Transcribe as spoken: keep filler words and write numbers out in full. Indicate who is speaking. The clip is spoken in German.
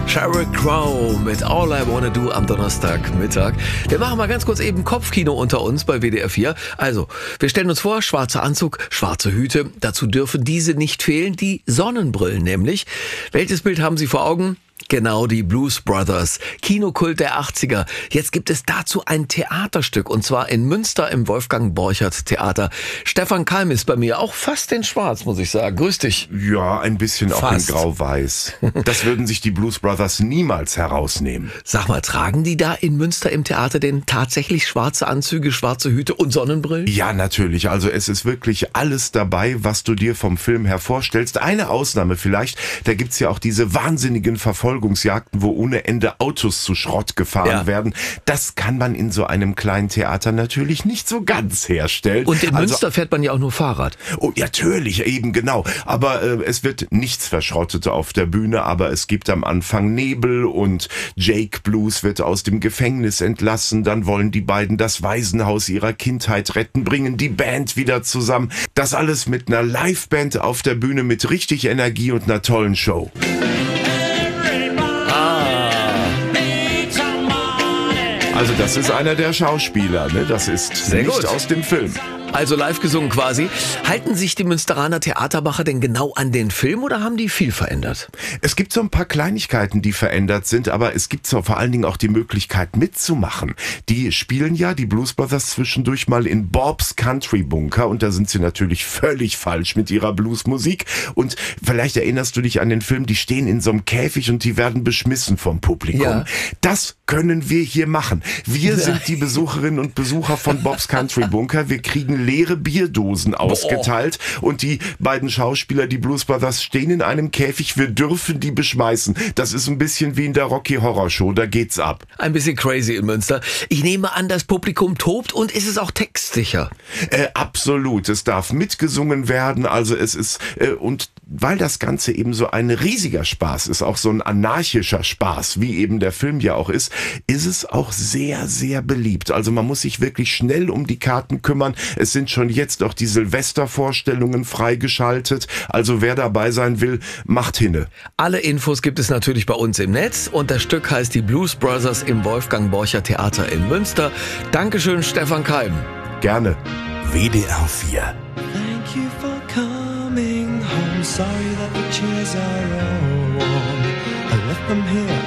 Speaker 1: Sheryl Crow mit All I Wanna Do am Donnerstagmittag. Wir machen mal ganz kurz eben Kopfkino unter uns bei W D R vier. Also, wir stellen uns vor, schwarzer Anzug, schwarze Hüte. Dazu dürfen diese nicht fehlen, die Sonnenbrillen nämlich. Welches Bild haben Sie vor Augen? Genau, die Blues Brothers, Kinokult der achtziger. Jetzt gibt es dazu ein Theaterstück, und zwar in Münster im Wolfgang Borchert Theater. Stefan Keim ist bei mir, auch fast in schwarz, muss ich sagen. Grüß dich.
Speaker 2: Ja, ein bisschen auch
Speaker 1: Fast.
Speaker 2: in grau-weiß. Das würden sich die Blues Brothers niemals herausnehmen.
Speaker 1: Sag mal, tragen die da in Münster im Theater denn tatsächlich schwarze Anzüge, schwarze Hüte und Sonnenbrillen?
Speaker 2: Ja, natürlich. Also es ist wirklich alles dabei, was du dir vom Film her vorstellst. Eine Ausnahme vielleicht, da gibt's ja auch diese wahnsinnigen Verfolgungsjagden, wo ohne Ende Autos zu Schrott gefahren
Speaker 1: Ja.
Speaker 2: werden. Das kann man in so einem kleinen Theater natürlich nicht so ganz herstellen.
Speaker 1: Und in
Speaker 2: Also,
Speaker 1: Münster fährt man ja auch nur Fahrrad.
Speaker 2: Oh, natürlich, eben genau. Aber äh, es wird nichts verschrottet auf der Bühne, aber es gibt am Anfang Nebel und Jake Blues wird aus dem Gefängnis entlassen. Dann wollen die beiden das Waisenhaus ihrer Kindheit retten, bringen die Band wieder zusammen. Das alles mit einer Liveband auf der Bühne mit richtig Energie und einer tollen Show. Also das ist einer der Schauspieler, ne? Das ist
Speaker 1: Sehr
Speaker 2: nicht
Speaker 1: gut.
Speaker 2: aus dem Film.
Speaker 1: Also live gesungen quasi. Halten sich die Münsteraner Theatermacher denn genau an den Film oder haben die viel verändert?
Speaker 2: Es gibt so ein paar Kleinigkeiten, die verändert sind, aber es gibt so vor allen Dingen auch die Möglichkeit mitzumachen. Die spielen ja, die Blues Brothers, zwischendurch mal in Bob's Country Bunker und da sind sie natürlich völlig falsch mit ihrer Bluesmusik. Und vielleicht erinnerst du dich an den Film, die stehen in so einem Käfig und die werden beschmissen vom Publikum.
Speaker 1: Ja.
Speaker 2: Das können wir hier machen. Wir sind die Besucherinnen und Besucher von Bob's Country Bunker. Wir kriegen leere Bierdosen ausgeteilt und die beiden Schauspieler, die Blues Brothers, stehen in einem Käfig. Wir dürfen die beschmeißen. Das ist ein bisschen wie in der Rocky Horror Show. Da geht's ab.
Speaker 1: Ein bisschen crazy in Münster. Ich nehme an, das Publikum tobt und ist es auch textsicher?
Speaker 2: Äh, absolut. Es darf mitgesungen werden. Also es ist, äh, und weil das Ganze eben so ein riesiger Spaß ist, auch so ein anarchischer Spaß, wie eben der Film ja auch ist, ist es auch sehr, sehr beliebt. Also man muss sich wirklich schnell um die Karten kümmern. Es sind schon jetzt auch die Silvestervorstellungen freigeschaltet. Also wer dabei sein will, macht hinne.
Speaker 1: Alle Infos gibt es natürlich bei uns im Netz und das Stück heißt die Blues Brothers im Wolfgang Borchert Theater in Münster. Dankeschön, Stefan Keim.
Speaker 2: Gerne.
Speaker 3: W D R vier.
Speaker 4: Thank you for coming home. Sorry that the chairs are all warm. I left them here